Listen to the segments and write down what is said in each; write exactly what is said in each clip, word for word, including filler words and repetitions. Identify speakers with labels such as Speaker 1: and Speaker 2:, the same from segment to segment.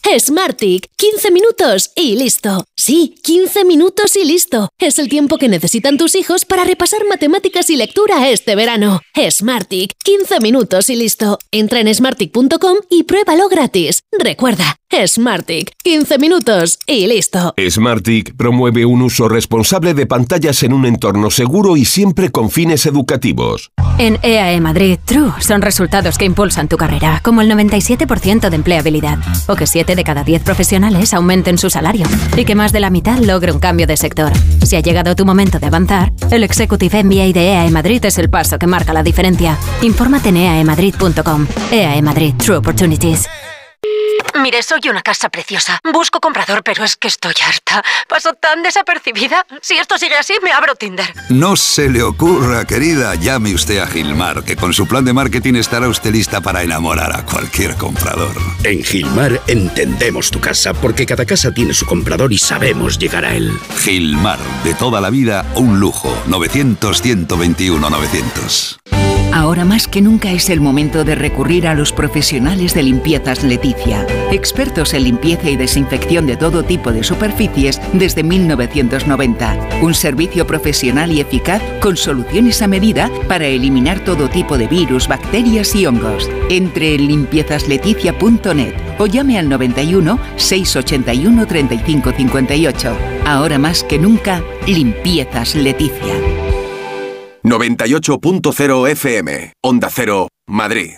Speaker 1: Smartick, quince minutos y listo. Sí, quince minutos y listo. Es el tiempo que necesitan tus hijos para repasar matemáticas y lectura este verano. Smartick, quince minutos y listo. Entra en smartick punto com y pruébalo gratis. Recuerda, Smartick, quince minutos y listo.
Speaker 2: Smartick promueve un uso responsable de pantallas en un entorno seguro y siempre con fines educativos.
Speaker 3: En E A E Madrid, True son resultados que impulsan tu carrera, como el noventa y siete por ciento de empleabilidad, o que siete de cada diez profesionales aumenten su salario, y que más de la mitad logre un cambio de sector. Si ha llegado tu momento de avanzar, el Executive M B A de E A E Madrid es el paso que marca la diferencia. Infórmate en e a e madrid punto com. E A E Madrid, True Opportunities.
Speaker 4: Mire, soy una casa preciosa. Busco comprador, pero es que estoy harta. Paso tan desapercibida. Si esto sigue así, me abro Tinder.
Speaker 5: No se le ocurra, querida. Llame usted a Gilmar, que con su plan de marketing estará usted lista para enamorar a cualquier comprador.
Speaker 6: En Gilmar entendemos tu casa, porque cada casa tiene su comprador y sabemos llegar a él.
Speaker 5: Gilmar, de toda la vida, un lujo. novecientos, ciento veintiuno, novecientos.
Speaker 7: Ahora más que nunca es el momento de recurrir a los profesionales de Limpiezas Leticia, expertos en limpieza y desinfección de todo tipo de superficies desde mil novecientos noventa. Un servicio profesional y eficaz con soluciones a medida para eliminar todo tipo de virus, bacterias y hongos. Entre en limpiezas leticia punto net o llame al noventa y uno, seiscientos ochenta y uno, treinta y cinco cincuenta y ocho. Ahora más que nunca, Limpiezas Leticia.
Speaker 2: noventa y ocho punto cero F M, Onda Cero, Madrid.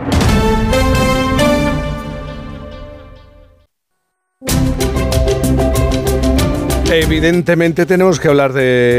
Speaker 8: Evidentemente tenemos que hablar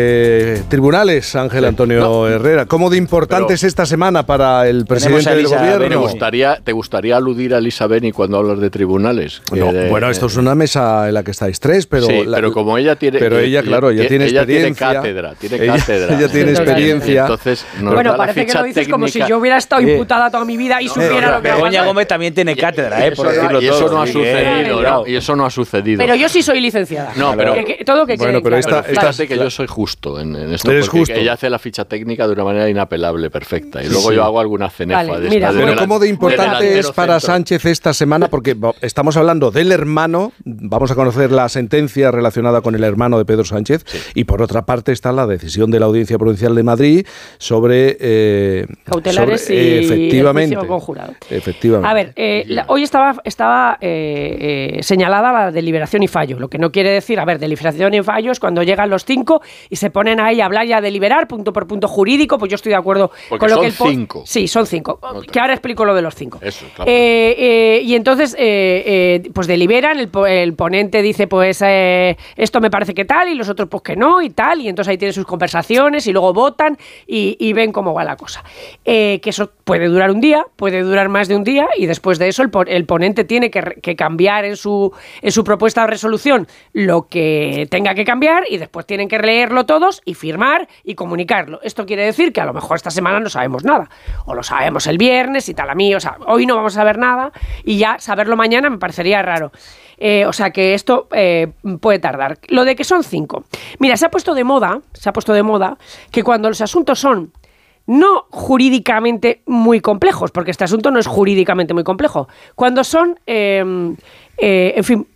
Speaker 8: de tribunales, Ángel Antonio no, Herrera. ¿Cómo de importante es esta semana para el presidente del gobierno?
Speaker 9: ¿Te gustaría, ¿Te gustaría aludir a Elisa Beni cuando hablas de tribunales?
Speaker 8: No,
Speaker 9: de,
Speaker 8: bueno, esto es una mesa en la que estáis tres, pero...
Speaker 9: Sí,
Speaker 8: la,
Speaker 9: pero como ella tiene...
Speaker 8: Pero ella, claro, ella, ella tiene
Speaker 9: ella
Speaker 8: experiencia.
Speaker 9: Tiene cátedra, tiene
Speaker 8: ella,
Speaker 9: cátedra.
Speaker 8: Ella tiene experiencia.
Speaker 9: Entonces, nos
Speaker 10: bueno,
Speaker 9: da
Speaker 10: parece
Speaker 9: la
Speaker 10: que
Speaker 9: ficha
Speaker 10: lo dices
Speaker 9: técnica.
Speaker 10: como si yo hubiera estado
Speaker 8: eh,
Speaker 10: imputada toda mi vida y
Speaker 8: no,
Speaker 10: supiera
Speaker 8: no,
Speaker 10: lo que va a
Speaker 11: Begoña
Speaker 10: pasar.
Speaker 11: Gómez también tiene cátedra, ¿eh? Por
Speaker 9: Eso,
Speaker 11: decirlo
Speaker 9: y eso
Speaker 11: todo.
Speaker 9: no ha
Speaker 11: Sí,
Speaker 9: sucedido, no, y eso no ha sucedido.
Speaker 10: Pero yo sí soy licenciada.
Speaker 9: No, pero...
Speaker 10: Que, que, todo que
Speaker 8: bueno,
Speaker 10: quede
Speaker 8: pero
Speaker 10: claro.
Speaker 8: esta, esta,
Speaker 9: Fíjate que yo soy justo en, en esto,
Speaker 8: Eres
Speaker 9: porque
Speaker 8: justo.
Speaker 9: ella hace la ficha técnica de una manera inapelable, perfecta, y luego
Speaker 8: sí.
Speaker 9: yo hago alguna cenefa.
Speaker 10: Vale,
Speaker 9: de
Speaker 10: mira,
Speaker 9: esta, de
Speaker 8: Pero
Speaker 9: delan-
Speaker 8: ¿cómo de importante
Speaker 9: de
Speaker 8: es para
Speaker 9: centro.
Speaker 8: Sánchez esta semana? Porque estamos hablando del hermano, vamos a conocer la sentencia relacionada con el hermano de Pedro Sánchez, sí. Y por otra parte está la decisión de la Audiencia Provincial de Madrid sobre... Eh,
Speaker 10: cautelares
Speaker 8: sobre,
Speaker 10: y
Speaker 8: eh, efectivamente,
Speaker 10: el juicio conjurado.
Speaker 8: Efectivamente.
Speaker 10: A ver, eh, la, hoy estaba, estaba eh, eh, señalada la deliberación y fallo, lo que no quiere decir, a ver, deliberación y fallo es cuando llegan los cinco y se ponen ahí a hablar y a deliberar punto por punto jurídico, pues yo estoy de acuerdo
Speaker 9: Porque
Speaker 10: con lo
Speaker 9: son
Speaker 10: que el po-
Speaker 9: cinco.
Speaker 10: Sí, son cinco.
Speaker 9: No,
Speaker 10: que ahora explico lo de los cinco.
Speaker 9: Eso, claro.
Speaker 10: Eh, eh, y entonces, eh, eh, pues deliberan, el, po- el ponente dice, pues eh, esto me parece que tal, y los otros pues que no, y tal, y entonces ahí tienen sus conversaciones y luego votan y, y ven cómo va la cosa. Eh, que eso puede durar un día, puede durar más de un día, y después de eso el, po- el ponente tiene que, re- que cambiar en su, en su propuesta de resolución lo que tenga que cambiar, y después tienen que leerlo todos y firmar y comunicarlo. Esto quiere decir que a lo mejor esta semana no sabemos nada, o lo sabemos el viernes y tal a mí, o sea, hoy no vamos a saber nada y ya saberlo mañana me parecería raro. Eh, o sea que esto eh, puede tardar. Lo de que son cinco. Mira, se ha puesto de moda, se ha puesto de moda que cuando los asuntos son no jurídicamente muy complejos, porque este asunto no es jurídicamente muy complejo, cuando son, eh, eh, en fin,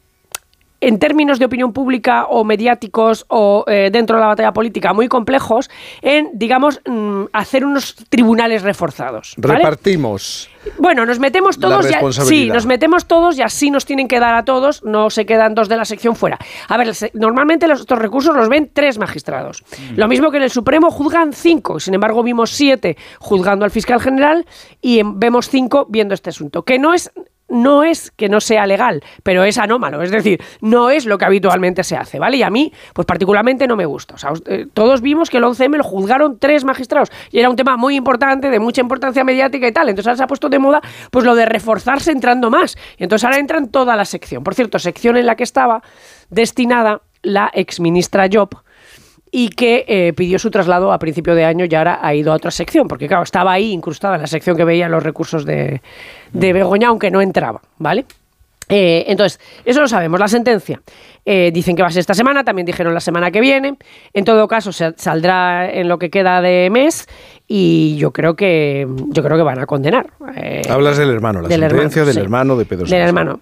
Speaker 10: en términos de opinión pública o mediáticos o eh, dentro de la batalla política muy complejos, en, digamos, mm, hacer unos tribunales reforzados, ¿vale?
Speaker 8: Repartimos.
Speaker 10: Bueno, nos metemos todos, ya, sí, nos metemos todos y así nos tienen que dar a todos, no se quedan dos de la sección fuera. A ver, se, normalmente los, estos recursos los ven tres magistrados. Mm. Lo mismo que en el Supremo juzgan cinco, sin embargo vimos siete juzgando al fiscal general y en, vemos cinco viendo este asunto, que no es... No es que no sea legal, pero es anómalo, es decir, no es lo que habitualmente se hace, ¿vale? Y a mí, pues particularmente no me gusta. O sea, eh, todos vimos que el once eme lo juzgaron tres magistrados y era un tema muy importante, de mucha importancia mediática y tal. Entonces ahora se ha puesto de moda pues lo de reforzarse entrando más. Y entonces ahora entra en toda la sección. Por cierto, sección en la que estaba destinada la exministra Job, y que eh, pidió su traslado a principio de año y ahora ha ido a otra sección, porque claro, estaba ahí incrustada en la sección que veía los recursos de, de Begoña, aunque no entraba, ¿vale? Eh, entonces, eso lo sabemos. La sentencia eh, dicen que va a ser esta semana, también dijeron la semana que viene. En todo caso, se, saldrá en lo que queda de mes y yo creo que yo creo que van a condenar. Eh,
Speaker 8: Hablas del hermano, la
Speaker 10: del
Speaker 8: sentencia
Speaker 10: hermano,
Speaker 8: del
Speaker 10: sí.
Speaker 8: hermano de Pedro Sánchez.
Speaker 10: Del hermano.